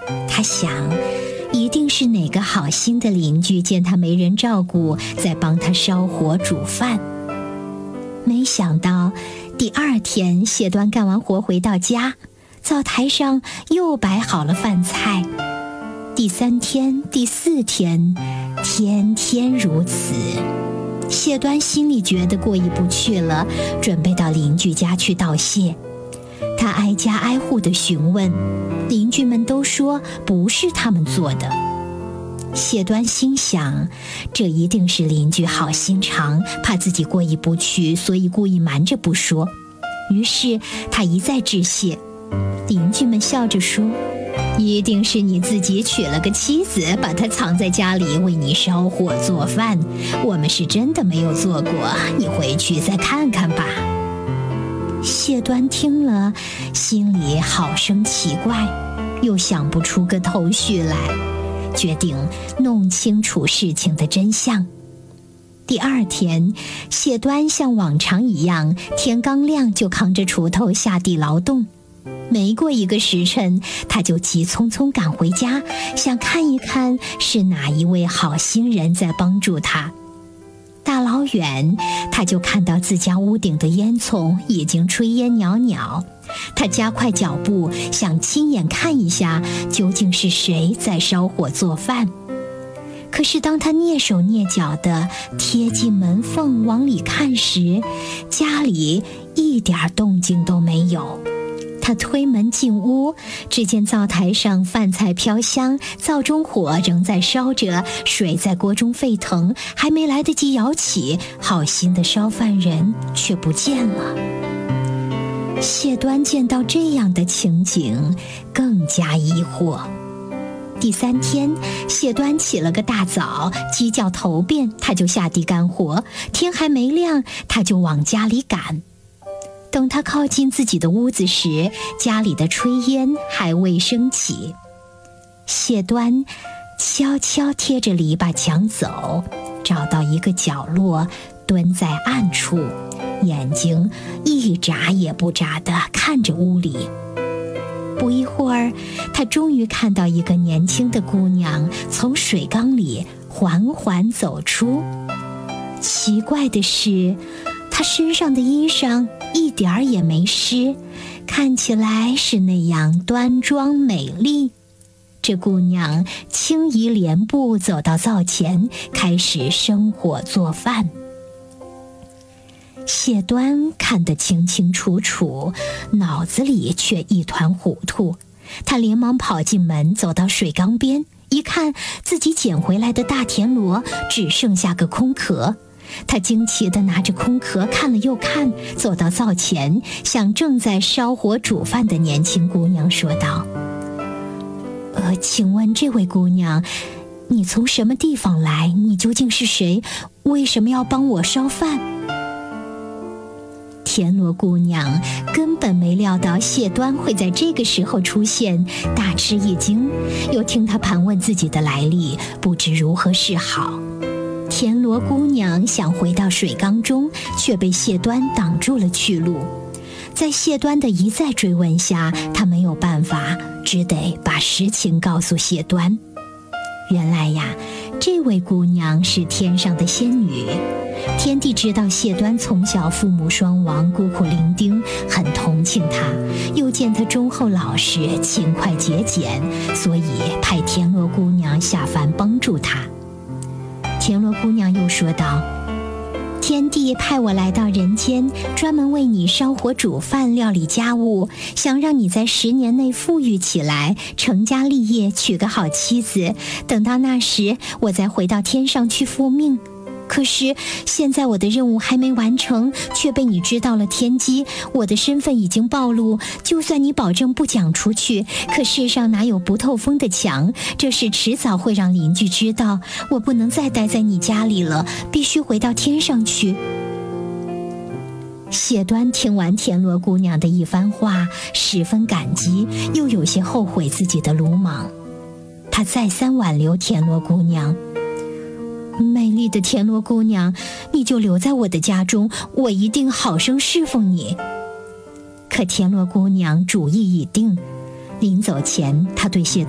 他想，一定是哪个好心的邻居见他没人照顾，在帮他烧火煮饭。没想到第二天，谢端干完活回到家，灶台上又摆好了饭菜。第三天、第四天，天天如此。谢端心里觉得过意不去了，准备到邻居家去道谢。他挨家挨户地询问，邻居们都说不是他们做的。谢端心想，这一定是邻居好心肠，怕自己过意不去，所以故意瞒着不说。于是他一再致谢，邻居们笑着说，一定是你自己娶了个妻子，把她藏在家里为你烧火做饭，我们是真的没有做过，你回去再看看吧。谢端听了，心里好生奇怪，又想不出个头绪来，决定弄清楚事情的真相。第二天，谢端像往常一样，天刚亮就扛着锄头下地劳动。没过一个时辰，他就急匆匆赶回家，想看一看是哪一位好心人在帮助他。大老远，他就看到自家屋顶的烟囱已经炊烟袅袅。他加快脚步，想亲眼看一下究竟是谁在烧火做饭。可是当他蹑手蹑脚地贴近门缝往里看时，家里一点动静都没有。他推门进屋，只见灶台上饭菜飘香，灶中火仍在烧着，水在锅中沸腾，还没来得及舀起，好心的烧饭人却不见了。谢端见到这样的情景，更加疑惑。第三天，谢端起了个大早，鸡叫头遍，他就下地干活，天还没亮，他就往家里赶。等他靠近自己的屋子时，家里的炊烟还未升起。谢端悄悄贴着篱笆墙走，找到一个角落，蹲在暗处，眼睛一眨也不眨地看着屋里。不一会儿，他终于看到一个年轻的姑娘从水缸里缓缓走出。奇怪的是，她身上的衣裳一点儿也没湿，看起来是那样端庄美丽。这姑娘轻移莲步走到灶前，开始生火做饭。谢端看得清清楚楚，脑子里却一团糊涂。他连忙跑进门，走到水缸边，一看自己捡回来的大田螺只剩下个空壳。他惊奇地拿着空壳看了又看，走到灶前，向正在烧火煮饭的年轻姑娘说道：请问这位姑娘，你从什么地方来？你究竟是谁？为什么要帮我烧饭？田螺姑娘根本没料到谢端会在这个时候出现，大吃一惊，又听他盘问自己的来历，不知如何是好。田螺姑娘想回到水缸中，却被谢端挡住了去路。在谢端的一再追问下，她没有办法，只得把实情告诉谢端。原来呀，这位姑娘是天上的仙女。天帝知道谢端从小父母双亡，孤苦伶仃，很同情他，又见他忠厚老实，勤快节俭，所以派田螺姑娘下凡帮助他。田螺姑娘又说道：天帝派我来到人间，专门为你烧火煮饭，料理家务，想让你在10年内富裕起来，成家立业，娶个好妻子，等到那时我再回到天上去复命。可是现在我的任务还没完成，却被你知道了天机，我的身份已经暴露，就算你保证不讲出去，可世上哪有不透风的墙，这事迟早会让邻居知道，我不能再待在你家里了，必须回到天上去。谢端听完田螺姑娘的一番话，十分感激，又有些后悔自己的鲁莽。他再三挽留田螺姑娘：美丽的田螺姑娘，你就留在我的家中，我一定好生侍奉你。可田螺姑娘主意已定，临走前，她对谢